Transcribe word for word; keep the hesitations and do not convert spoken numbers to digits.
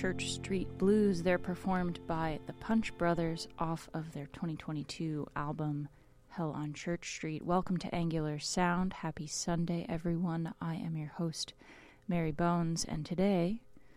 Church Street Blues. They're performed by the Punch Brothers off of their twenty twenty-two album, Hell on Church Street. Welcome to Angular Sound. Happy Sunday, everyone. I am your host, Mary Bones, and today